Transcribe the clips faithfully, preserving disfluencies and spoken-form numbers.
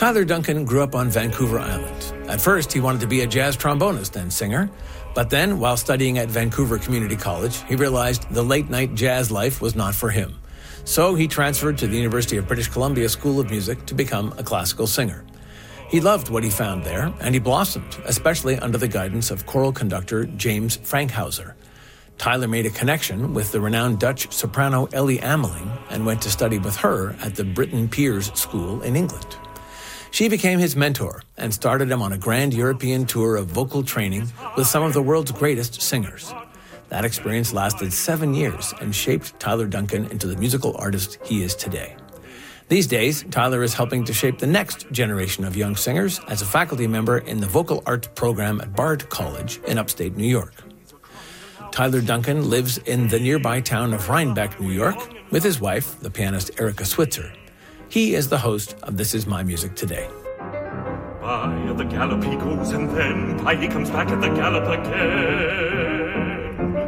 Tyler Duncan grew up on Vancouver Island. At first, he wanted to be a jazz trombonist and singer, but then, while studying at Vancouver Community College, he realized the late-night jazz life was not for him. So he transferred to the University of British Columbia School of Music to become a classical singer. He loved what he found there, and he blossomed, especially under the guidance of choral conductor James Frankhauser. Tyler made a connection with the renowned Dutch soprano Ellie Ameling and went to study with her at the Britten Peers School in England. She became his mentor and started him on a grand European tour of vocal training with some of the world's greatest singers. That experience lasted seven years and shaped Tyler Duncan into the musical artist he is today. These days, Tyler is helping to shape the next generation of young singers as a faculty member in the vocal arts program at Bard College in upstate New York. Tyler Duncan lives in the nearby town of Rhinebeck, New York, with his wife, the pianist Erica Switzer. He is the host of This Is My Music Today. By at the gallop he goes, and then by he comes back at the gallop again.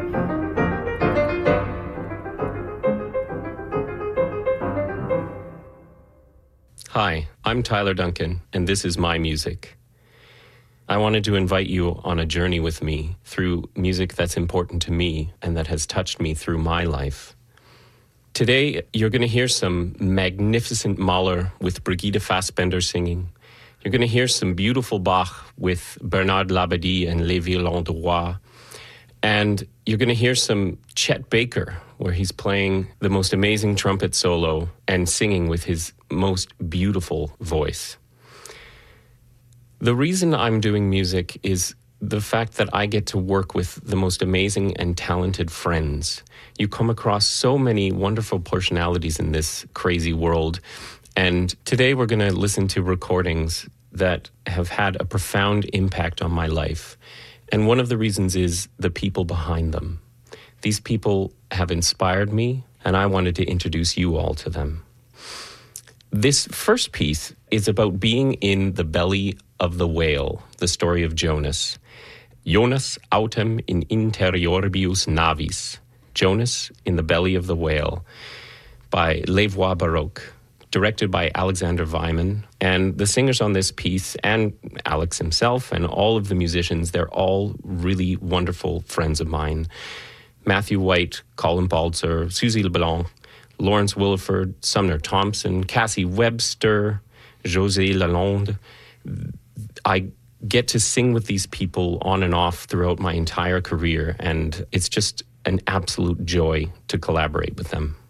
Hi, I'm Tyler Duncan, and this is my music. I wanted to invite you on a journey with me through music that's important to me and that has touched me through my life. Today, you're going to hear some magnificent Mahler with Brigitte Fassbender singing. You're going to hear some beautiful Bach with Bernard Labadie and Les Violons du Roi. And you're going to hear some Chet Baker, where he's playing the most amazing trumpet solo and singing with his most beautiful voice. The reason I'm doing music is the fact that I get to work with the most amazing and talented friends. You come across so many wonderful personalities in this crazy world. And today we're going to listen to recordings that have had a profound impact on my life. And one of the reasons is the people behind them. These people have inspired me, and I wanted to introduce you all to them. This first piece is about being in the belly of the whale, the story of Jonas. Jonas autem in interioribus navis. Jonas in the belly of the whale by Les Voix Baroques, directed by Alexander Wyman. And the singers on this piece, and Alex himself, and all of the musicians, they're all really wonderful friends of mine. Matthew White, Colin Balzer, Suzy LeBlanc, Lawrence Williford, Sumner Thompson, Cassie Webster, José Lalonde. I get to sing with these people on and off throughout my entire career, and it's just an absolute joy to collaborate with them.